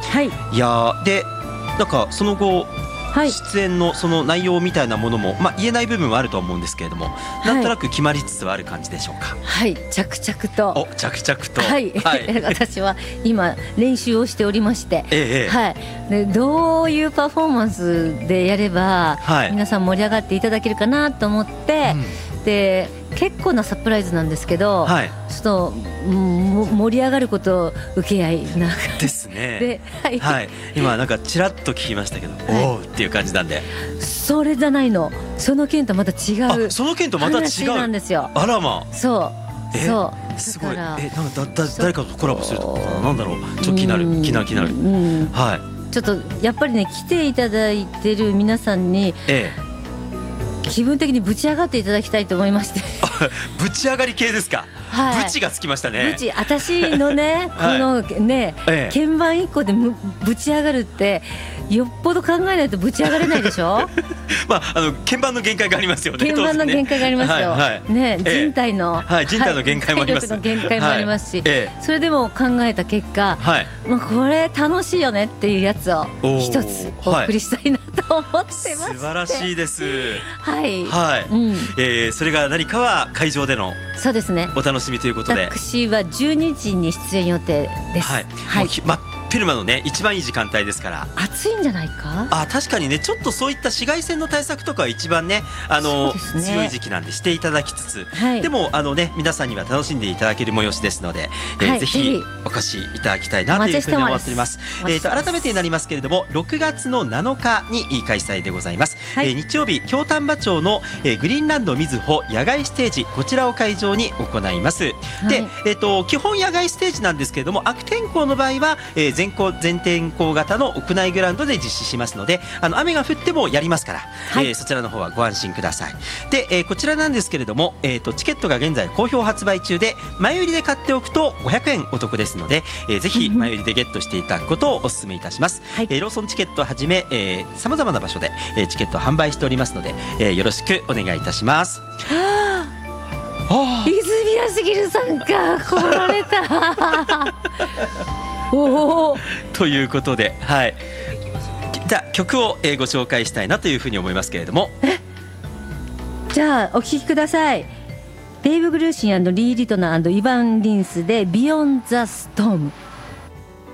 はい、 いやでなんかその後、 はい、 出演のその内容みたいなものも、言えない部分はあると思うんですけれども、なんとなく決まりつつはある感じでしょうか。 はい、着々と。 着々と。 はい、 はい、 私は今練習をしておりまして、はい、でどういうパフォーマンスでやれば、皆さん盛り上がっていただけるかなと思って、で結構なサプライズなんですけど、ちょっと盛り上がること受け合いなですね。 で、 今なんかちらっと聞きましたけど、おーっていう感じなんで。 それじゃないの、その件とまた違う。 その件とまた違う話なんですよ。 あらま。 そうすごい。なんか誰かとコラボするとかなんだろう。ちょっと気になる。はい。 ちょっとやっぱりね、来ていただいてる皆さんに、気分的にぶち上がっていただきたいと思いまして。 ぶち上がり系ですか。ぶちがつきましたね。 ぶち、私のね、このね、鍵盤一個でぶち上がるってよっぽど考えないとぶち上がれないでしょ。 鍵盤の限界がありますよね。 鍵盤の限界がありますよ。ね、人体の限界もあります。 体力の限界もありますし、それでも考えた結果、これ楽しいよねっていうやつを一つお送りしたいなと思ってます。 素晴らしいです。 はい。 それが何かは会場でのそうですね、 お楽しみということで、 私は12時に出演予定です。 真っ昼間のね、一番いい時間帯ですから。 暑いんじゃないか。 確かにね、ちょっとそういった紫外線の対策とかは一番ね、強い時期なんでしていただきつつ、でも皆さんには楽しんでいただける催しですので、ぜひお越しいただきたいなというふうに思っております。改めてになりますけれども、6月の7日に開催でございます。日曜日、京丹波町のグリーンランドみずほ野外ステージ、こちらを会場に行います。で、基本野外ステージなんですけれども、悪天候の場合は全天候型の屋内グラウンドで実施しますので、雨が降ってもやりますから、そちらの方はご安心ください。で、こちらなんですけれども、チケットが現在好評発売中で、前売りで買っておくと500円お得ですので、ぜひ前売りでゲットしていただくことをお勧めいたします。ローソンチケットはじめさまざまな場所でチケットを販売しておりますので、よろしくお願いいたします。 泉谷しげるさんが来られた。 ということで、じゃあ曲をご紹介したいなというふうに思いますけれども、 じゃあお聴きください。デイブ・グルーシン&リー・リトナー&イヴァン・リンスでビヨン・ザ・ストーム。